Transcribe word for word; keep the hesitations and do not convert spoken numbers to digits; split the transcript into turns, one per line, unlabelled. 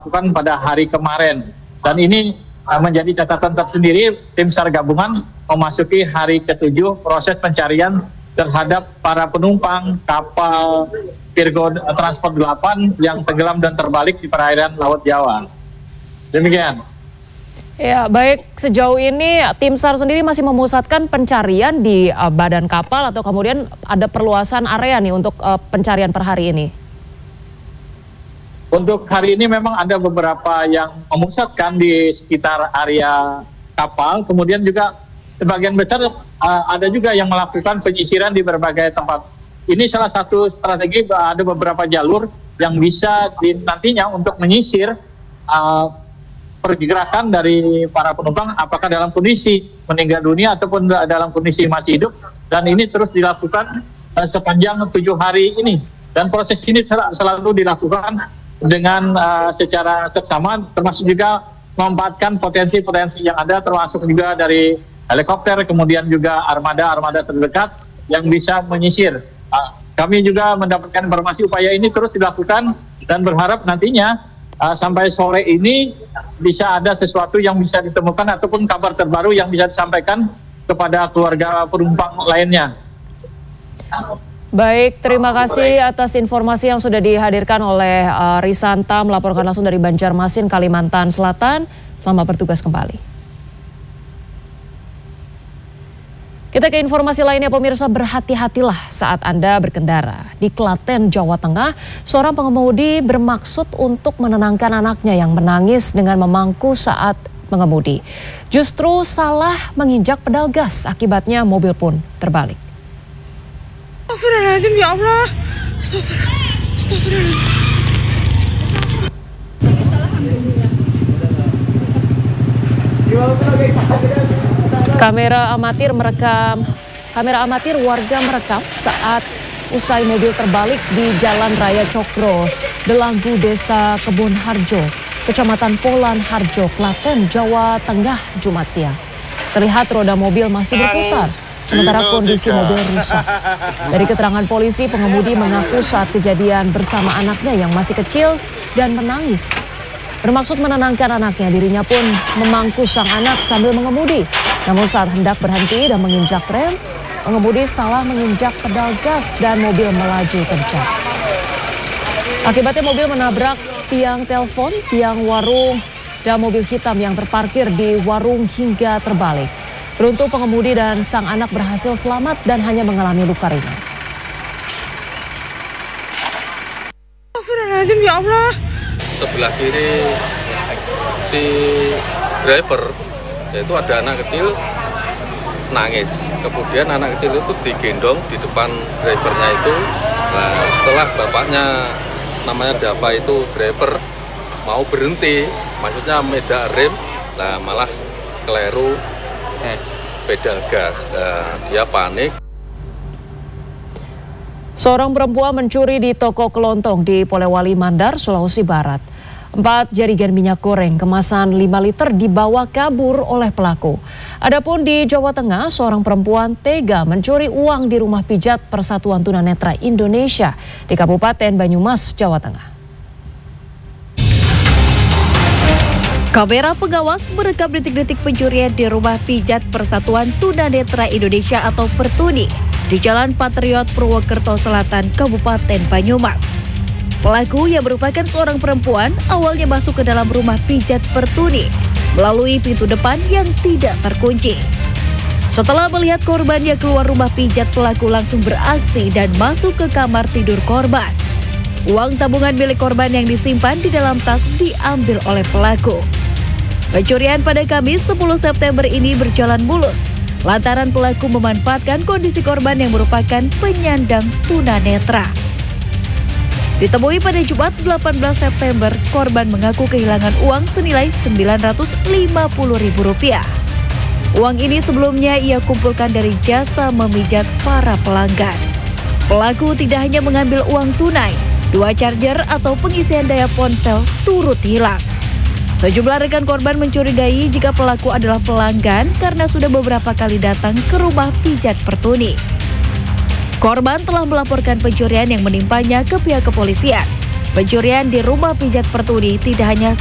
bukan pada hari kemarin. Dan ini uh, menjadi catatan tersendiri, tim SAR gabungan memasuki hari ketujuh proses pencarian terhadap para penumpang kapal Virgo Transport delapan yang tenggelam dan terbalik di perairan Laut Jawa. Demikian.
Ya, baik, sejauh ini tim SAR sendiri masih memusatkan pencarian di uh, badan kapal atau kemudian ada perluasan area nih untuk uh, pencarian per hari ini?
Untuk hari ini memang ada beberapa yang memusatkan di sekitar area kapal, kemudian juga sebagian besar uh, ada juga yang melakukan penyisiran di berbagai tempat. Ini salah satu strategi, ada beberapa jalur yang bisa di, nantinya untuk menyisir uh, pergerakan dari para penumpang apakah dalam kondisi meninggal dunia ataupun dalam kondisi masih hidup, dan ini terus dilakukan uh, sepanjang tujuh hari ini, dan proses ini sel selalu dilakukan dengan uh, secara seksama, termasuk juga memanfaatkan potensi-potensi yang ada, termasuk juga dari helikopter, kemudian juga armada-armada terdekat yang bisa menyisir. Uh, kami juga mendapatkan informasi upaya ini terus dilakukan dan berharap nantinya uh, sampai sore ini bisa ada sesuatu yang bisa ditemukan ataupun kabar terbaru yang bisa disampaikan kepada keluarga penumpang lainnya.
Baik, terima kasih atas informasi yang sudah dihadirkan oleh uh, Risanta, melaporkan langsung dari Banjarmasin, Kalimantan Selatan. Selamat bertugas kembali. Kita ke informasi lainnya, pemirsa, berhati-hatilah saat Anda berkendara. Di Klaten, Jawa Tengah, seorang pengemudi bermaksud untuk menenangkan anaknya yang menangis dengan memangku saat mengemudi. Justru salah menginjak pedal gas, akibatnya mobil pun terbalik.
Astagfirullahaladzim, ya Allah. Astagfirullah. Astagfirullah.
Kamera amatir merekam, kamera amatir warga merekam saat usai mobil terbalik di Jalan Raya Cokro, Delanggu, Desa Kebun Harjo, Kecamatan Polan Harjo, Klaten, Jawa Tengah, Jumat siang. Terlihat roda mobil masih berputar, sementara kondisi mobil rusak. Dari keterangan polisi, pengemudi mengaku saat kejadian bersama anaknya yang masih kecil dan menangis. Bermaksud menenangkan anaknya, dirinya pun memangku sang anak sambil mengemudi. Namun saat hendak berhenti dan menginjak rem, pengemudi salah menginjak pedal gas dan mobil melaju kencang. Akibatnya mobil menabrak tiang telepon, tiang warung, dan mobil hitam yang terparkir di warung hingga terbalik. Beruntung pengemudi dan sang anak berhasil selamat dan hanya mengalami luka ringan.
Astagfirullahaladzim, ya Allah.
Sebelah kiri si driver, yaitu ada anak kecil nangis. Kemudian anak kecil itu digendong di depan drivernya itu. Nah, setelah bapaknya namanya Dava itu driver mau berhenti, maksudnya medak rem, nah malah keliru eh, pedal gas. Nah, dia panik.
Seorang perempuan mencuri di toko kelontong di Polewali Mandar, Sulawesi Barat. Empat jerigen minyak goreng kemasan lima liter dibawa kabur oleh pelaku. Adapun di Jawa Tengah, seorang perempuan tega mencuri uang di rumah pijat Persatuan Tunanetra Indonesia di Kabupaten Banyumas, Jawa Tengah.
Kamera pengawas merekam detik-detik pencurian di rumah pijat Persatuan Tunanetra Indonesia atau Pertuni di Jalan Patriot, Purwokerto Selatan, Kabupaten Banyumas. Pelaku yang merupakan seorang perempuan awalnya masuk ke dalam rumah pijat Pertuni melalui pintu depan yang tidak terkunci. Setelah melihat korban yang keluar rumah pijat, pelaku langsung beraksi dan masuk ke kamar tidur korban. Uang tabungan milik korban yang disimpan di dalam tas diambil oleh pelaku. Pencurian pada Kamis sepuluh September ini berjalan mulus lantaran pelaku memanfaatkan kondisi korban yang merupakan penyandang tunanetra. Ditemui pada Jumat delapan belas September, korban mengaku kehilangan uang senilai sembilan ratus lima puluh ribu rupiah. Uang ini sebelumnya ia kumpulkan dari jasa memijat para pelanggan. Pelaku tidak hanya mengambil uang tunai, dua charger atau pengisian daya ponsel turut hilang. Sejumlah rekan korban mencurigai jika pelaku adalah pelanggan karena sudah beberapa kali datang ke rumah pijat Pertuni. Korban telah melaporkan pencurian yang menimpanya ke pihak kepolisian. Pencurian di rumah pijat Pertuni tidak hanya